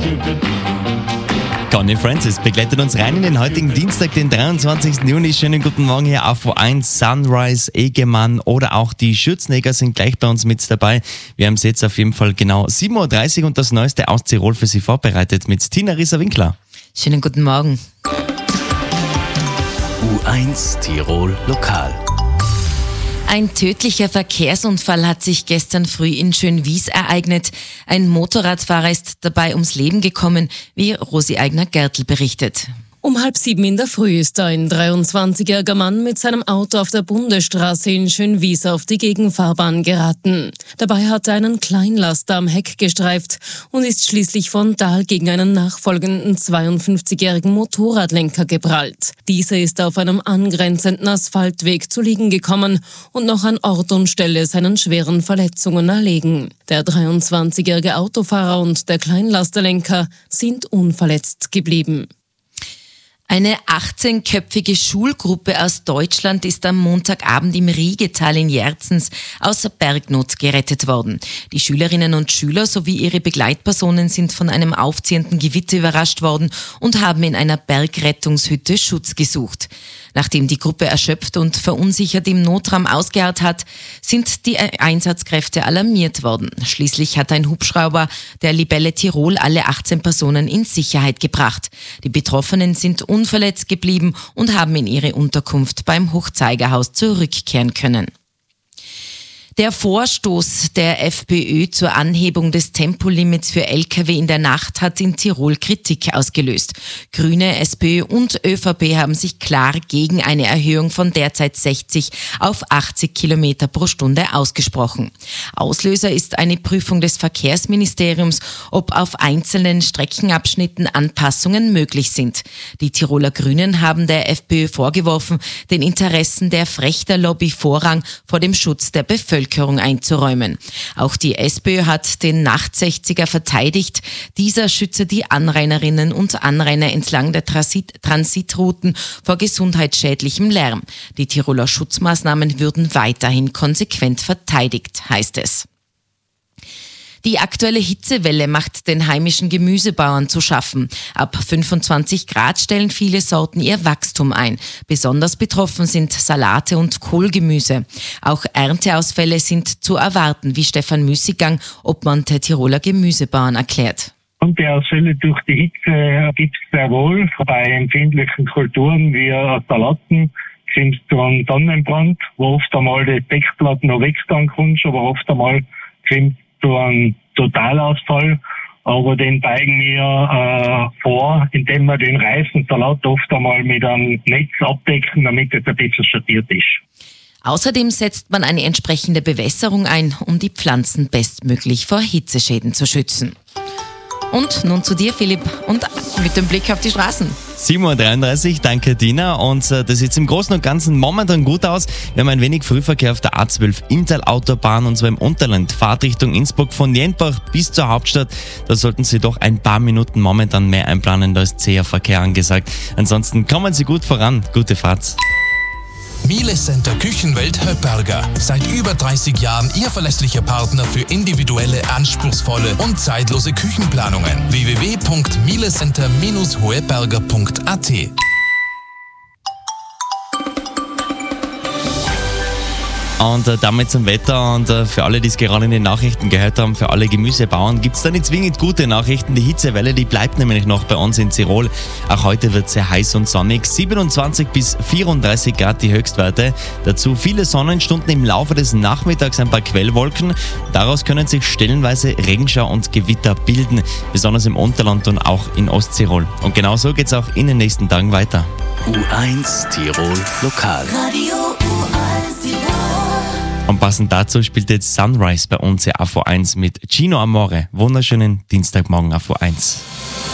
Connie Francis begleitet uns rein in den heutigen Dienstag, den 23. Juni. Schönen guten Morgen hier auf AV1, Sunrise, Egemann oder auch die Schürzenegger sind gleich bei uns mit dabei. Wir haben es jetzt auf jeden Fall genau 7.30 Uhr und das Neueste aus Tirol für Sie vorbereitet mit Tina Rieser-Winkler. Schönen guten Morgen. U1 Tirol Lokal. Ein tödlicher Verkehrsunfall hat sich gestern früh in Schönwies ereignet. Ein Motorradfahrer ist dabei ums Leben gekommen, wie Rosi Eigner-Gertl berichtet. Um 6:30 in der Früh ist ein 23-jähriger Mann mit seinem Auto auf der Bundesstraße in Schönwies auf die Gegenfahrbahn geraten. Dabei hat er einen Kleinlaster am Heck gestreift und ist schließlich frontal gegen einen nachfolgenden 52-jährigen Motorradlenker geprallt. Dieser ist auf einem angrenzenden Asphaltweg zu liegen gekommen und noch an Ort und Stelle seinen schweren Verletzungen erlegen. Der 23-jährige Autofahrer und der Kleinlasterlenker sind unverletzt geblieben. Eine 18-köpfige Schulgruppe aus Deutschland ist am Montagabend im Riegetal in Jerzens aus Bergnot gerettet worden. Die Schülerinnen und Schüler sowie ihre Begleitpersonen sind von einem aufziehenden Gewitter überrascht worden und haben in einer Bergrettungshütte Schutz gesucht. Nachdem die Gruppe erschöpft und verunsichert im Notraum ausgeharrt hat, sind die Einsatzkräfte alarmiert worden. Schließlich hat ein Hubschrauber der Libelle Tirol alle 18 Personen in Sicherheit gebracht. Die Betroffenen sind unverletzt geblieben und haben in ihre Unterkunft beim Hochzeigerhaus zurückkehren können. Der Vorstoß der FPÖ zur Anhebung des Tempolimits für Lkw in der Nacht hat in Tirol Kritik ausgelöst. Grüne, SPÖ und ÖVP haben sich klar gegen eine Erhöhung von derzeit 60 auf 80 Kilometer pro Stunde ausgesprochen. Auslöser ist eine Prüfung des Verkehrsministeriums, ob auf einzelnen Streckenabschnitten Anpassungen möglich sind. Die Tiroler Grünen haben der FPÖ vorgeworfen, den Interessen der Frechterlobby Vorrang vor dem Schutz der Bevölkerung einzuräumen. Auch die SPÖ hat den Nacht-60er verteidigt. Dieser schütze die Anrainerinnen und Anrainer entlang der Transitrouten vor gesundheitsschädlichem Lärm. Die Tiroler Schutzmaßnahmen würden weiterhin konsequent verteidigt, heißt es. Die aktuelle Hitzewelle macht den heimischen Gemüsebauern zu schaffen. Ab 25 Grad stellen viele Sorten ihr Wachstum ein. Besonders betroffen sind Salate und Kohlgemüse. Auch Ernteausfälle sind zu erwarten, wie Stefan Müßiggang, Obmann der Tiroler Gemüsebauern, erklärt. Ernteausfälle durch die Hitze gibt es sehr wohl. Bei empfindlichen Kulturen wie Salaten kommt es zu einem Sonnenbrand, wo oft einmal das Deckblatt noch wächst an Kunst, aber oft einmal kommt zu einem Totalausfall, aber den beigen wir vor, indem wir den reifen Salat oft einmal mit einem Netz abdecken, damit es ein bisschen schattiert ist. Außerdem setzt man eine entsprechende Bewässerung ein, um die Pflanzen bestmöglich vor Hitzeschäden zu schützen. Und nun zu dir, Philipp, und mit dem Blick auf die Straßen. 7.33 Uhr, danke Tina. Und das sieht im Großen und Ganzen momentan gut aus. Wir haben ein wenig Frühverkehr auf der A12 Inntal-Autobahn und zwar im Unterland. Fahrtrichtung Innsbruck von Jenbach bis zur Hauptstadt. Da sollten Sie doch ein paar Minuten momentan mehr einplanen, da ist zäher Verkehr angesagt. Ansonsten kommen Sie gut voran. Gute Fahrt. Miele Center Küchenwelt Höpperger. Seit über 30 Jahren Ihr verlässlicher Partner für individuelle, anspruchsvolle und zeitlose Küchenplanungen. www.mielecenter-hoeberger.at. Und damit zum Wetter und für alle, die es gerade in den Nachrichten gehört haben, für alle Gemüsebauern gibt es da nicht zwingend gute Nachrichten. Die Hitzewelle, die bleibt nämlich noch bei uns in Tirol. Auch heute wird es sehr heiß und sonnig. 27 bis 34 Grad die Höchstwerte. Dazu viele Sonnenstunden im Laufe des Nachmittags, ein paar Quellwolken. Daraus können sich stellenweise Regenschau und Gewitter bilden, besonders im Unterland und auch in Osttirol. Und genau so geht es auch in den nächsten Tagen weiter. U1 Tirol Lokal. Radio U1 Tirol. Und passend dazu spielt jetzt Sunrise bei uns hier AV1 mit Gino Amore. Wunderschönen Dienstagmorgen AV1.